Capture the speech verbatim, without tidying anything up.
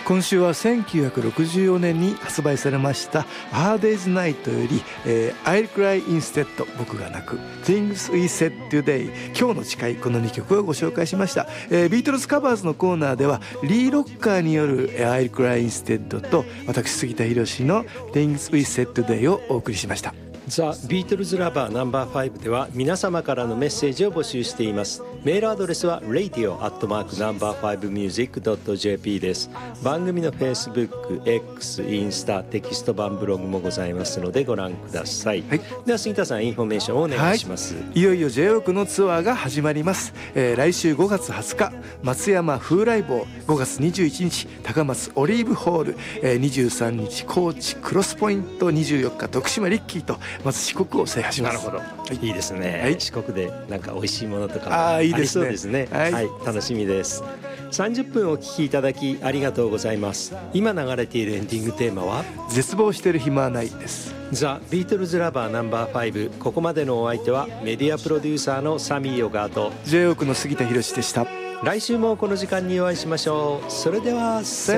今週はせんきゅうひゃくろくじゅうよねんに発売されました Hard Day's Night より、えー、I'll Cry Instead 僕が泣く Things We Said Today 今日の誓い、このにきょくをご紹介しました。えー、ビートルズカバーズのコーナーではリー・ロッカーによる I'll Cry Instead と私杉田博の Things We Said Today をお送りしました。 ザ・ビートルズラバーナンバーファイブでは皆様からのメッセージを募集しています。メールアドレスは ラディオ アットマーク ナンバーファイブミュージック ドット ジェーピー です。番組の Facebook、X、インスタ、テキスト版ブログもございますのでご覧ください、はい、では杉田さんインフォメーションをお願いします。 はい、いよいよ ジェイオー のツアーが始まります。えー、来週ごがつはつか松山風来坊、ごがつにじゅういちにち高松オリーブホール、えー、にじゅうさんにち高知クロスポイント、にじゅうよっか徳島リッキーとまず四国を制覇します。 なるほど、はい、いいですね、はい、四国でなんか美味しいものとかもあありそうですね。 はい、 はい、楽しみです。さんじゅっぷんお聞きいただきありがとうございます。今流れているエンディングテーマは絶望してる暇はないです。 ザ・ビートルズラバーナンバーファイブ、ここまでのお相手はメディアプロデューサーのサミー・オガーとジェイオー の杉田博でした。 来週もこの時間にお会いしましょう。それでは